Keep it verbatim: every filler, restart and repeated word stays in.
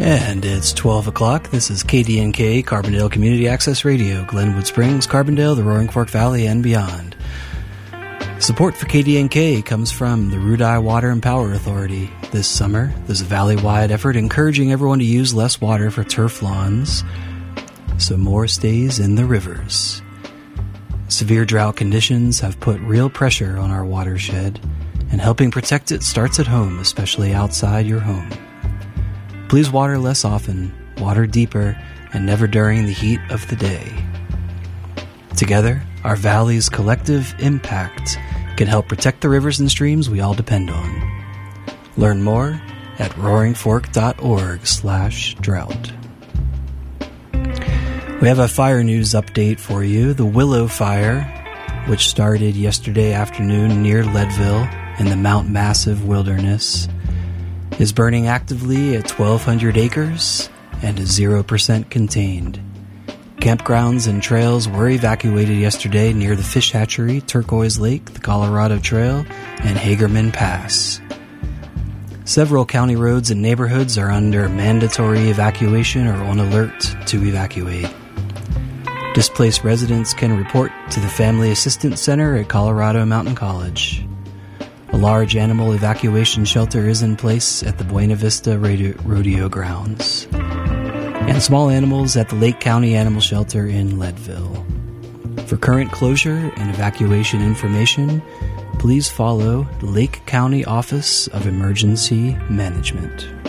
And it's twelve o'clock. This is K D N K, Carbondale Community Access Radio, Glenwood Springs, Carbondale, the Roaring Fork Valley, and beyond. Support for K D N K comes from the Rudai Water and Power Authority. This summer, there's a valley-wide effort encouraging everyone to use less water for turf lawns, so more stays in the rivers. Severe drought conditions have put real pressure on our watershed, and helping protect it starts at home, especially outside your home. Please water less often, water deeper, and never during the heat of the day. Together, our valley's collective impact can help protect the rivers and streams we all depend on. Learn more at roaring fork dot org slash drought. We have a fire news update for you. The Willow Fire, which started yesterday afternoon near Leadville in the Mount Massive Wilderness, is burning actively at twelve hundred acres and is zero percent contained. Campgrounds and trails were evacuated yesterday near the Fish Hatchery, Turquoise Lake, the Colorado Trail, and Hagerman Pass. Several county roads and neighborhoods are under mandatory evacuation or on alert to evacuate. Displaced residents can report to the Family Assistance Center at Colorado Mountain College. A large animal evacuation shelter is in place at the Buena Vista Rodeo, Rodeo Grounds, and small animals at the Lake County Animal Shelter in Leadville. For current closure and evacuation information, please follow the Lake County Office of Emergency Management.